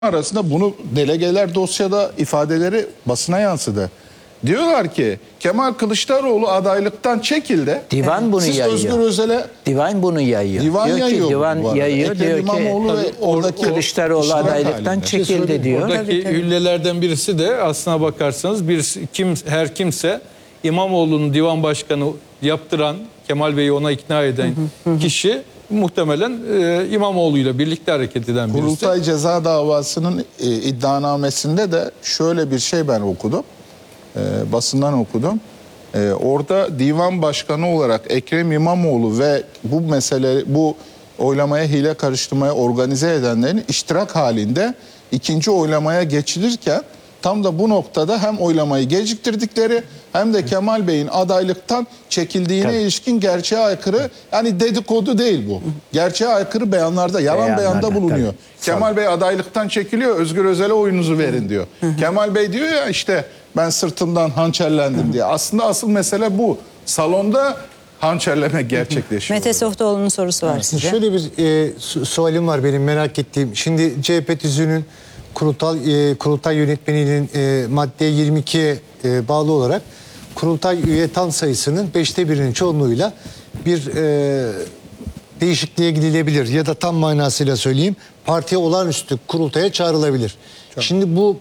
arasında bunu delegeler dosyada ifadeleri basına yansıdı. Diyorlar ki Kemal Kılıçdaroğlu adaylıktan çekildi. Divan bunu Siz yayıyor. Özgür Özel'e Divan bunu yayıyor. Divan diyor yayıyor. ki divan yayıyor Ekrem diyor İmamoğlu ve ki oradaki Kılıçdaroğlu iştirak adaylıktan halinde. çekildi diyor. Oradaki hüllelerden birisi de aslına bakarsanız her kimse İmamoğlu'nun divan başkanı yaptıran, Kemal Bey'i ona ikna eden kişi muhtemelen İmamoğlu'yla birlikte hareket eden birisi. Kurultay ceza davasının iddianamesinde de şöyle bir şey ben okudum. Basından okudum. Orada divan başkanı olarak Ekrem İmamoğlu ve bu oylamaya hile karıştırmaya organize edenlerin iştirak halinde ikinci oylamaya geçilirken tam da bu noktada hem oylamayı geciktirdikleri hem de Kemal Bey'in adaylıktan çekildiğine ilişkin gerçeğe aykırı, yani dedikodu değil bu. Gerçeğe aykırı beyanlarda, yalan beyanda bulunuyor. Kemal Bey adaylıktan çekiliyor, Özgür Özel'e oyunuzu verin diyor. Kemal Bey diyor ya işte ben sırtımdan hançerlendim diye. Aslında asıl mesele bu. Salonda hançerleme gerçekleşiyor. Mete Sohtoğlu'nun sorusu var size. Şöyle bir sualim var benim merak ettiğim. Şimdi CHP tüzüğünün kurultay yönetmeliğinin madde 22'ye bağlı olarak kurultay üye tam sayısının 1/5'inin çoğunluğuyla bir değişikliğe gidilebilir ya da tam manasıyla söyleyeyim partiye olağanüstü kurultaya çağrılabilir. Şimdi bu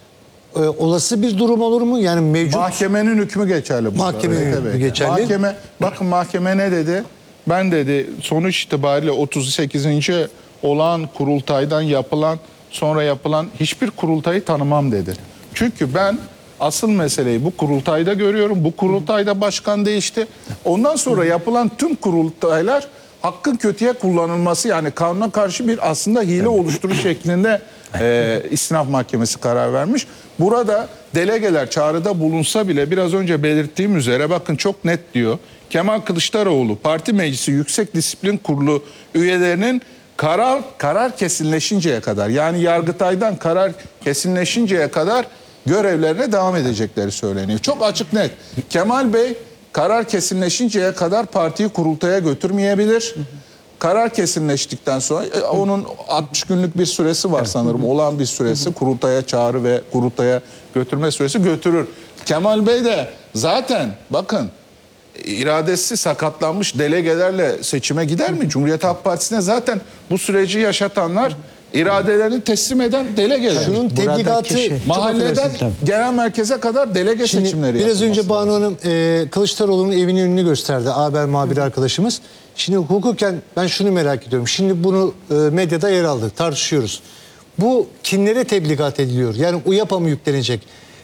olası bir durum olur mu? Yani mevcut Mahkemenin hükmü geçerli. Mahkemenin hükmü geçerli. Bakın mahkeme ne dedi? Ben dedi sonuç itibariyle 38. olağan kurultaydan sonra yapılan hiçbir kurultayı tanımam dedi. Çünkü ben asıl meseleyi bu kurultayda görüyorum. Bu kurultayda başkan değişti. Ondan sonra yapılan tüm kurultaylar hakkın kötüye kullanılması, yani kanuna karşı bir aslında hile oluşturuş şeklinde istinaf mahkemesi karar vermiş. Burada delegeler çağrıda bulunsa bile biraz önce belirttiğim üzere bakın çok net diyor. Kemal Kılıçdaroğlu Parti Meclisi Yüksek Disiplin Kurulu üyelerinin karar kesinleşinceye kadar, yani Yargıtay'dan karar kesinleşinceye kadar görevlerine devam edecekleri söyleniyor. Çok açık net. Kemal Bey karar kesinleşinceye kadar partiyi kurultaya götürmeyebilir. Karar kesinleştikten sonra onun 60 günlük bir süresi var sanırım. Olan bir süresi, kurultaya çağrı ve kurultaya götürme süresi götürür. Kemal Bey de zaten bakın iradesi sakatlanmış delegelerle seçime gider mi? Cumhuriyet Halk Partisi'ne zaten bu süreci yaşatanlar iradelerini teslim eden delegeler. şunun tebligatı Mahalleden genel merkeze kadar delege seçimleri. Biraz önce Banu Hanım Kılıçdaroğlu'nun evinin önünü gösterdi. Haber muhabiri arkadaşımız. Şimdi hukuken ben şunu merak ediyorum. Şimdi bunu medyada yer aldı. Tartışıyoruz. Bu kimlere tebligat ediliyor? Yani UYAP'a mı yüklenecek?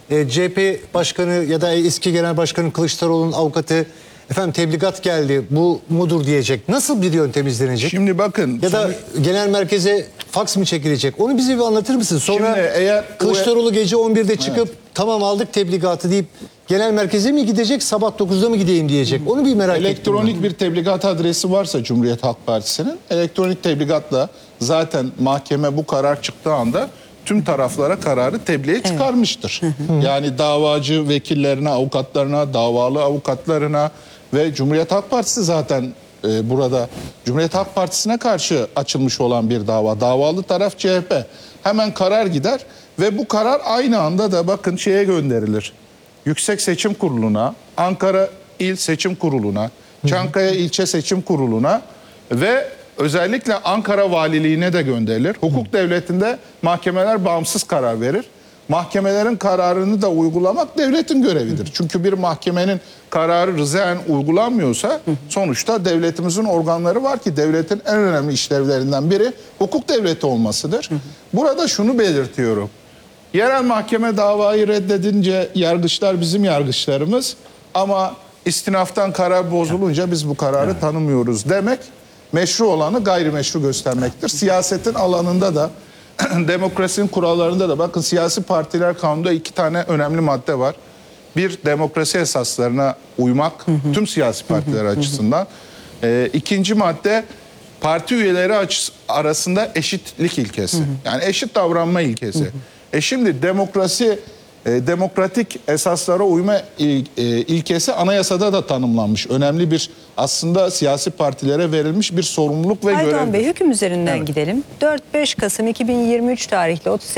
CHP Başkanı ya da eski Genel Başkanı Kılıçdaroğlu'nun avukatı efendim tebligat geldi bu mudur diyecek. Nasıl bir yöntem izlenecek? Şimdi bakın. Ya da genel merkeze faks mı çekilecek? Onu bize bir anlatır mısın? Sonra Şimdi eğer Kılıçdaroğlu gece 11'de çıkıp tamam aldık tebligatı deyip genel merkeze mi gidecek, sabah 9'da mı gideyim diyecek. Onu bir merak ettim. Elektronik bir tebligat adresi varsa Cumhuriyet Halk Partisi'nin, elektronik tebligatla zaten mahkeme bu karar çıktığı anda tüm taraflara kararı tebliğe çıkarmıştır. Yani davacı vekillerine, avukatlarına, davalı avukatlarına ve Cumhuriyet Halk Partisi zaten burada Cumhuriyet Halk Partisi'ne karşı açılmış olan bir dava. Davalı taraf CHP. Hemen karar gider ve bu karar aynı anda da bakın şeye gönderilir. Yüksek Seçim Kurulu'na, Ankara İl Seçim Kurulu'na, Çankaya İlçe Seçim Kurulu'na ve özellikle Ankara Valiliğine de gönderilir. Hukuk devletinde mahkemeler bağımsız karar verir. Mahkemelerin kararını da uygulamak devletin görevidir. Çünkü bir mahkemenin kararı rızaen uygulanmıyorsa sonuçta devletimizin organları var ki devletin en önemli işlevlerinden biri hukuk devleti olmasıdır. Burada şunu belirtiyorum. Yerel mahkeme davayı reddedince yargıçlar bizim yargıçlarımız ama istinaftan karar bozulunca biz bu kararı tanımıyoruz demek meşru olanı gayrimeşru göstermektir. Siyasetin alanında da demokrasinin kurallarında da bakın siyasi partiler kanununda 2 tane önemli madde var. Bir, demokrasi esaslarına uymak tüm siyasi partiler açısından. İkinci madde parti üyeleri arasında eşitlik ilkesi. Yani eşit davranma ilkesi. Şimdi demokrasi demokratik esaslara uyma ilkesi anayasada da tanımlanmış. Önemli bir aslında siyasi partilere verilmiş bir sorumluluk ve Aydoğan görev. Bey hüküm üzerinden Evet. gidelim. 4-5 Kasım 2023 tarihli